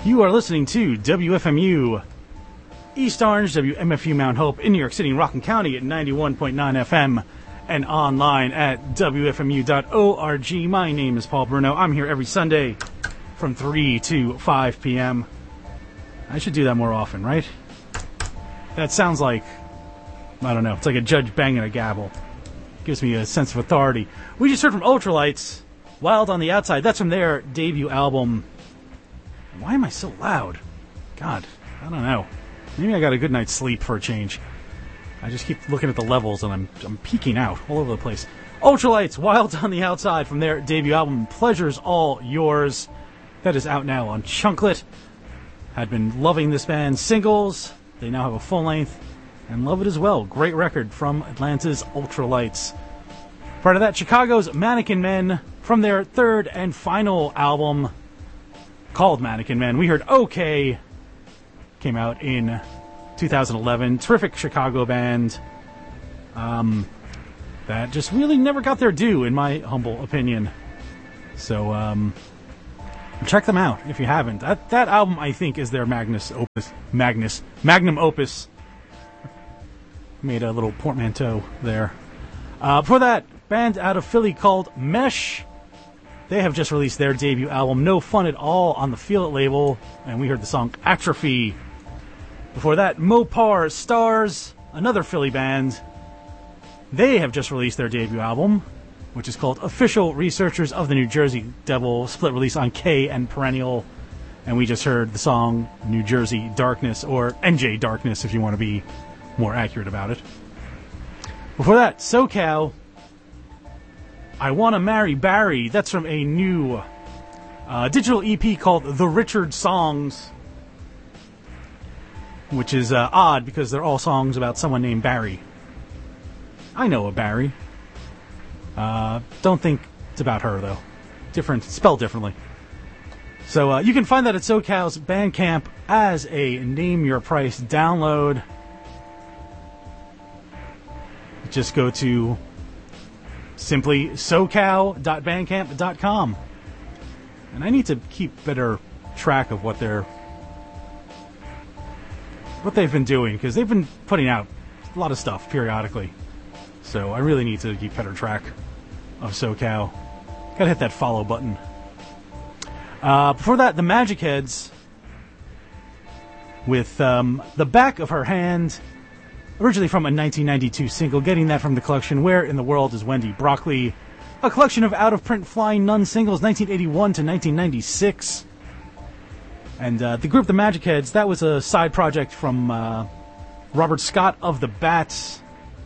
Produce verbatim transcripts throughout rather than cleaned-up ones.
You are listening to W F M U East Orange, W M F U Mount Hope in New York City and Rockland County at ninety-one point nine F M and online at W F M U dot org. My name is Paul Bruno. I'm here every Sunday from three to five p.m. I should do that more often, right? That sounds like, I don't know, it's like a judge banging a gavel. Gives me a sense of authority. We just heard from Ultralights, Wild on the Outside. That's from their debut album. Why am I so loud? God, I don't know. Maybe I got a good night's sleep for a change. I just keep looking at the levels and I'm I'm peeking out all over the place. Ultralights, Wild on the Outside from their debut album, Pleasure's All Yours. That is out now on Chunklet. Had been loving this band's singles. They now have a full length and love it as well. Great record from Atlanta's Ultralights. Part of that, Chicago's Mannequin Men from their third and final album called Mannequin Men. We heard OK. Came out in two thousand eleven. Terrific Chicago band. Um, that just really never got their due, in my humble opinion. So, um, check them out if you haven't. That that album, I think, is their Magnus opus. Magnus. Magnum opus. Made a little portmanteau there. Uh, before that, band out of Philly called Mesh. They have just released their debut album, No Fun at All, on the Feel It label, and we heard the song Atrophy. Before that, Mopar Stars, another Philly band. They have just released their debut album, which is called Official Researchers of the New Jersey Devil, split release on K and Perennial, and we just heard the song New Jersey Darkness, or N J Darkness if you want to be more accurate about it. Before that, SoCal, I Wanna Marry Barry. That's from a new uh, digital E P called The Richard Songs, which is uh, odd because they're all songs about someone named Barry. I know a Barry. Uh, don't think it's about her, though. Different, spelled differently. So uh, you can find that at SoCal's Bandcamp as a Name Your Price download. Just go to simply socal dot bandcamp dot com. And I need to keep better track of what they're what they've been doing, because they've been putting out a lot of stuff periodically. So I really need to keep better track of SoCal. Gotta hit that follow button. Uh, before that, the Magic Heads with um, The Back of Her Hand, originally from a nineteen ninety-two single, getting that from the collection Where in the World is Wendy Broccoli? A collection of out-of-print Flying Nun singles, nineteen eighty-one to nineteen ninety-six. And uh, the group The Magic Heads, that was a side project from uh, Robert Scott of the Bats.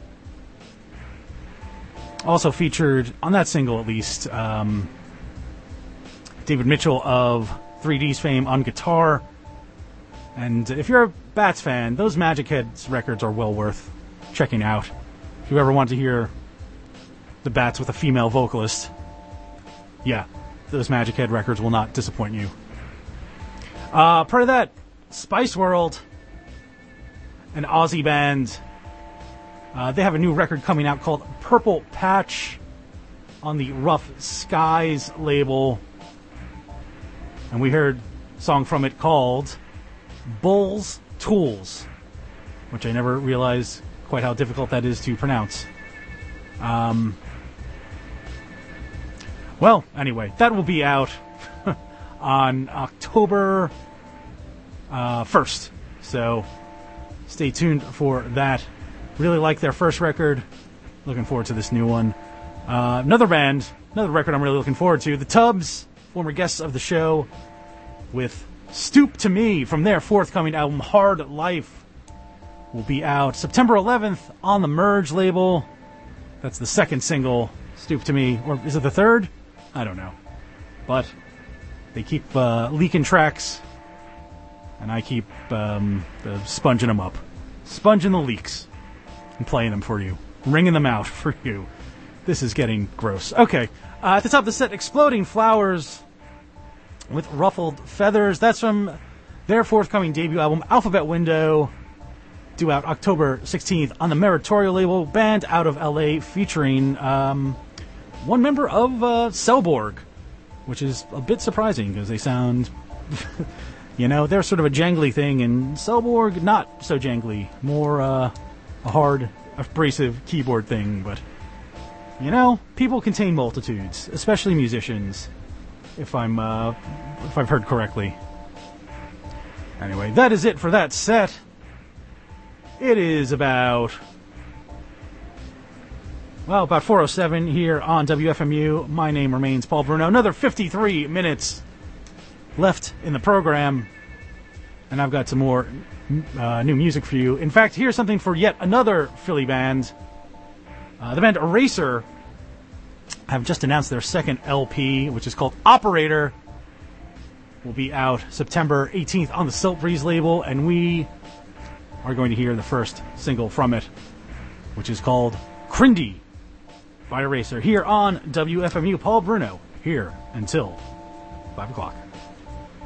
Also featured, on that single at least, um, David Mitchell of three D's fame on guitar. And if you're a Bats fan, those Magic Heads records are well worth checking out. If you ever want to hear the Bats with a female vocalist, yeah, those Magic Head records will not disappoint you. Uh, part of that, Spice World, an Aussie band. Uh, they have a new record coming out called Purple Patch on the Rough Skies label. And we heard a song from it called Bull's Tools, which I never realized quite how difficult that is to pronounce. Um, well, anyway, that will be out on October uh, first. So stay tuned for that. Really like their first record. Looking forward to this new one. Uh, another band, another record I'm really looking forward to. The Tubs, former guests of the show, with Stoop to Me from their forthcoming album Hard Life, will be out September eleventh on the Merge label. That's the second single, Stoop to Me. Or is it the third? I don't know. But they keep uh, leaking tracks, and I keep um, uh, sponging them up. Sponging the leaks and playing them for you. Ringing them out for you. This is getting gross. Okay, uh, at the top of the set, Exploding Flowers with Ruffled Feathers. That's from their forthcoming debut album, Alphabet Window, due out October sixteenth on the Meritorial label. Band out of L A featuring um, one member of uh, Cellborg, which is a bit surprising because they sound You know, they're sort of a jangly thing, and Cellborg, not so jangly. More uh, a hard, abrasive keyboard thing, but, you know, people contain multitudes, especially musicians, if I'm, uh, if I've heard correctly. Anyway, that is it for that set. It is about, well, about four oh seven here on W F M U. My name remains Paul Bruno. Another fifty-three minutes left in the program, and I've got some more uh, new music for you. In fact, here's something for yet another Philly band. Uh, the band Eraser have just announced their second L P, which is called Operator. Will be out September eighteenth on the Silt Breeze label, and we are going to hear the first single from it, which is called Crindy by Eraser, here on W F M U. Paul Bruno, here until five o'clock.